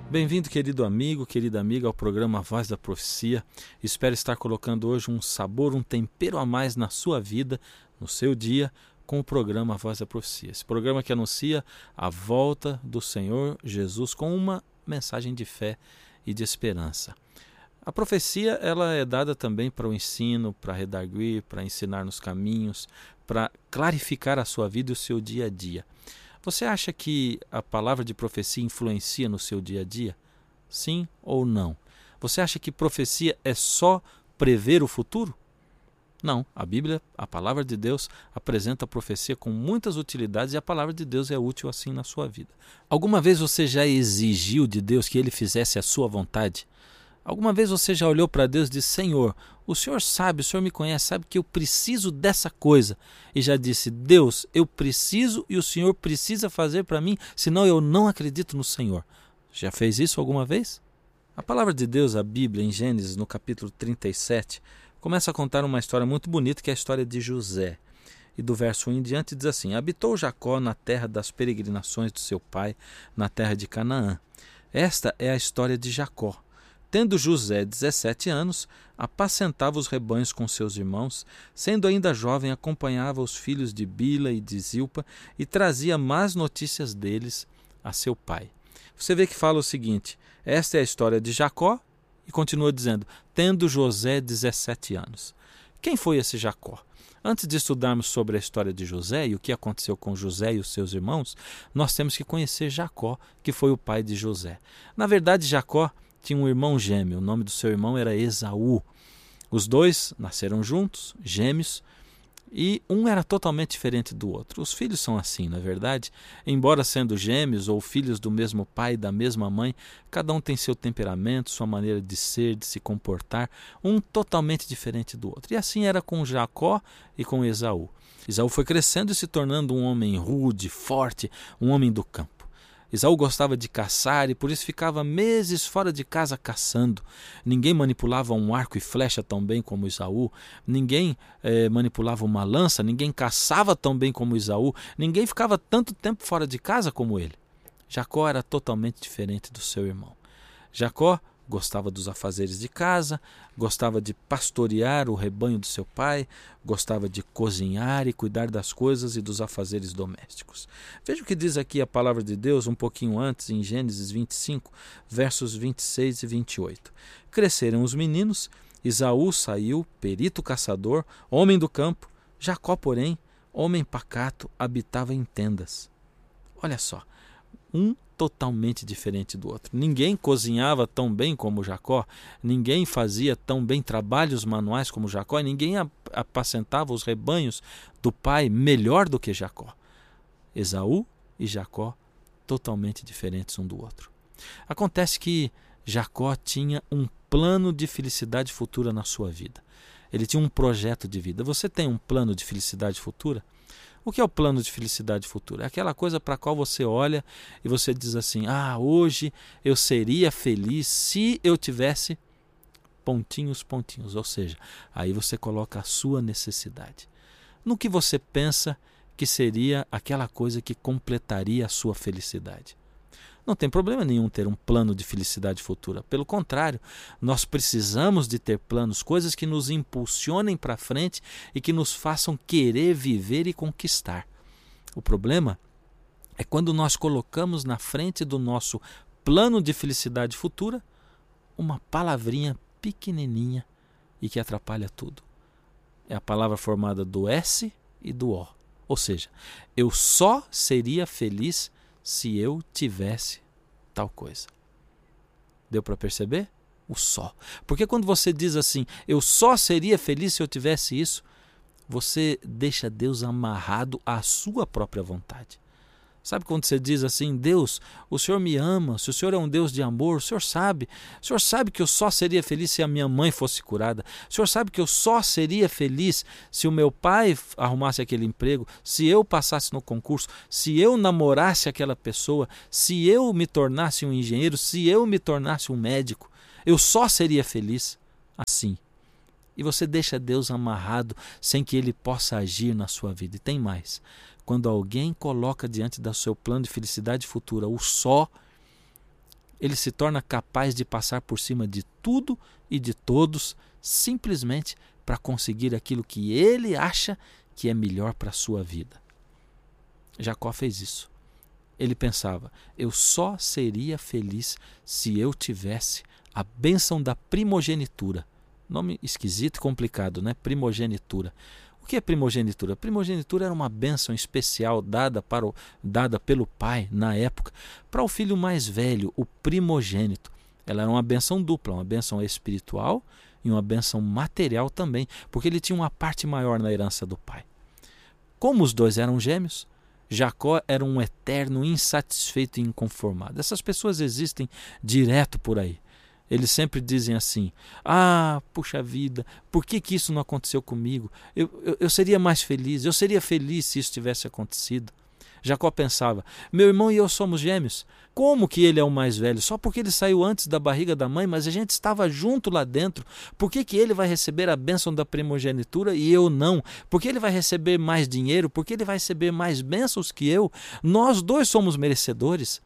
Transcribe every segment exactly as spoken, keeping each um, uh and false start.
Bem-vindo, querido amigo, querida amiga, ao programa Voz da Profecia. Espero estar colocando hoje um sabor, um tempero a mais na sua vida, no seu dia, com o programa Voz da Profecia. Esse programa que anuncia a volta do Senhor Jesus com uma mensagem de fé e de esperança. A profecia ela é dada também para o ensino, para redarguir, para ensinar nos caminhos, para clarificar a sua vida e o seu dia a dia. Você acha que a palavra de profecia influencia no seu dia a dia? Sim ou não? Você acha que profecia é só prever o futuro? Não, a Bíblia, a palavra de Deus, apresenta a profecia com muitas utilidades e a palavra de Deus é útil assim na sua vida. Alguma vez você já exigiu de Deus que Ele fizesse a sua vontade? Alguma vez você já olhou para Deus e disse: Senhor, o Senhor sabe, o Senhor me conhece, sabe que eu preciso dessa coisa. E já disse: Deus, eu preciso e o Senhor precisa fazer para mim, senão eu não acredito no Senhor. Já fez isso alguma vez? A palavra de Deus, a Bíblia, em Gênesis, no capítulo trinta e sete, começa a contar uma história muito bonita, que é a história de José. E do verso um em diante diz assim: Habitou Jacó na terra das peregrinações do seu pai, na terra de Canaã. Esta é a história de Jacó. Tendo José dezessete anos, apacentava os rebanhos com seus irmãos, sendo ainda jovem, acompanhava os filhos de Bila e de Zilpa e trazia más notícias deles a seu pai. Você vê que fala o seguinte: esta é a história de Jacó, e continua dizendo, tendo José dezessete anos. Quem foi esse Jacó? Antes de estudarmos sobre a história de José e o que aconteceu com José e os seus irmãos, nós temos que conhecer Jacó, que foi o pai de José. Na verdade, Jacó tinha um irmão gêmeo, o nome do seu irmão era Esaú. Os dois nasceram juntos, gêmeos, e um era totalmente diferente do outro. Os filhos são assim, não é verdade? Embora sendo gêmeos ou filhos do mesmo pai e da mesma mãe, cada um tem seu temperamento, sua maneira de ser, de se comportar, um totalmente diferente do outro. E assim era com Jacó e com Esaú. Esaú foi crescendo e se tornando um homem rude, forte, um homem do campo. Esaú gostava de caçar e por isso ficava meses fora de casa caçando. Ninguém manipulava um arco e flecha tão bem como Esaú, ninguém eh, manipulava uma lança, ninguém caçava tão bem como Esaú, ninguém ficava tanto tempo fora de casa como ele. Jacó era totalmente diferente do seu irmão. Jacó gostava dos afazeres de casa, gostava de pastorear o rebanho do seu pai, gostava de cozinhar e cuidar das coisas e dos afazeres domésticos. Veja o que diz aqui a palavra de Deus um pouquinho antes, em Gênesis vinte e cinco, versos vinte e seis e vinte e oito. Cresceram os meninos, Esaú saiu, perito caçador, homem do campo, Jacó, porém, homem pacato, habitava em tendas. Olha só, um totalmente diferente do outro. Ninguém cozinhava tão bem como Jacó, ninguém fazia tão bem trabalhos manuais como Jacó, e ninguém apacentava os rebanhos do pai melhor do que Jacó. Esaú e Jacó totalmente diferentes um do outro. Acontece que Jacó tinha um plano de felicidade futura na sua vida. Ele tinha um projeto de vida. Você tem um plano de felicidade futura? O que é o plano de felicidade futura? É aquela coisa para a qual você olha e você diz assim: ah, hoje eu seria feliz se eu tivesse pontinhos, pontinhos. Ou seja, aí você coloca a sua necessidade. No que você pensa que seria aquela coisa que completaria a sua felicidade. Não tem problema nenhum ter um plano de felicidade futura. Pelo contrário, nós precisamos de ter planos, coisas que nos impulsionem para frente e que nos façam querer viver e conquistar. O problema é quando nós colocamos na frente do nosso plano de felicidade futura uma palavrinha pequenininha e que atrapalha tudo. É a palavra formada do S e do O. Ou seja, eu só seria feliz se eu tivesse tal coisa. Deu para perceber? O só. Porque quando você diz assim, eu só seria feliz se eu tivesse isso, você deixa Deus amarrado à sua própria vontade. Sabe quando você diz assim: Deus, o Senhor me ama, se o Senhor é um Deus de amor, o Senhor sabe, o Senhor sabe que eu só seria feliz se a minha mãe fosse curada, o Senhor sabe que eu só seria feliz se o meu pai arrumasse aquele emprego, se eu passasse no concurso, se eu namorasse aquela pessoa, se eu me tornasse um engenheiro, se eu me tornasse um médico, eu só seria feliz assim. E você deixa Deus amarrado sem que Ele possa agir na sua vida. E tem mais. Quando alguém coloca diante do seu plano de felicidade futura o só, Ele se torna capaz de passar por cima de tudo e de todos, simplesmente para conseguir aquilo que ele acha que é melhor para a sua vida. Jacó fez isso. Ele pensava, eu só seria feliz se eu tivesse a bênção da primogenitura. Nome esquisito e complicado, né? Primogenitura. O que é primogenitura? Primogenitura era uma bênção especial dada, para o, dada pelo pai, na época, para o filho mais velho, o primogênito. Ela era uma bênção dupla, uma bênção espiritual e uma bênção material também, porque ele tinha uma parte maior na herança do pai. Como os dois eram gêmeos, Jacó era um eterno insatisfeito e inconformado. Essas pessoas existem direto por aí. Eles sempre dizem assim, ah, puxa vida, por que, que isso não aconteceu comigo? Eu, eu, eu seria mais feliz, eu seria feliz se isso tivesse acontecido. Jacó pensava, meu irmão e eu somos gêmeos. Como que ele é o mais velho? Só porque ele saiu antes da barriga da mãe, mas a gente estava junto lá dentro. Por que, que ele vai receber a bênção da primogenitura e eu não? Por que ele vai receber mais dinheiro? Por que ele vai receber mais bênçãos que eu? Nós dois somos merecedores.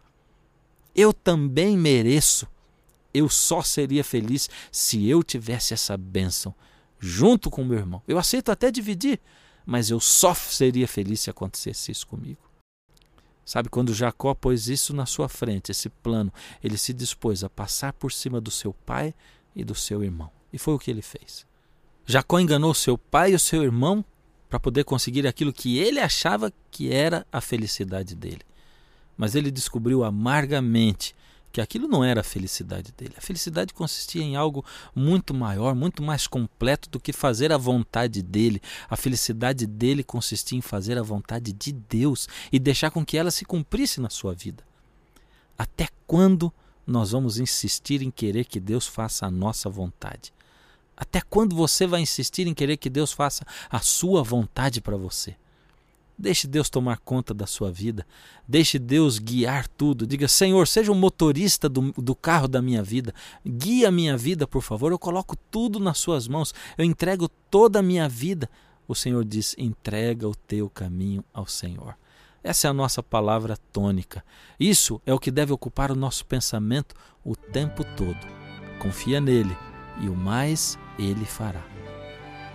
Eu também mereço. Eu só seria feliz se eu tivesse essa bênção junto com meu irmão. Eu aceito até dividir, mas eu só seria feliz se acontecesse isso comigo. Sabe, quando Jacó pôs isso na sua frente, esse plano, ele se dispôs a passar por cima do seu pai e do seu irmão. E foi o que ele fez. Jacó enganou seu pai e o seu irmão para poder conseguir aquilo que ele achava que era a felicidade dele. Mas ele descobriu amargamente que aquilo não era a felicidade dele. A felicidade consistia em algo muito maior, muito mais completo do que fazer a vontade dele. A felicidade dele consistia em fazer a vontade de Deus e deixar com que ela se cumprisse na sua vida. Até quando nós vamos insistir em querer que Deus faça a nossa vontade? Até quando você vai insistir em querer que Deus faça a sua vontade para você? Deixe Deus tomar conta da sua vida. Deixe Deus guiar tudo. Diga, Senhor, seja o motorista do, do carro da minha vida. Guie a minha vida, por favor. Eu coloco tudo nas suas mãos. Eu entrego toda a minha vida. O Senhor diz, entrega o teu caminho ao Senhor. Essa é a nossa palavra tônica. Isso é o que deve ocupar o nosso pensamento o tempo todo. Confia nele e o mais ele fará.